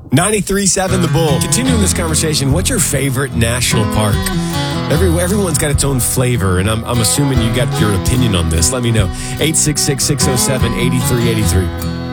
93.7 The Bull. Continuing this conversation, what's your favorite national park? Everyone's got its own flavor, and I'm assuming you got your opinion on this. Let me know. 866-607-8383.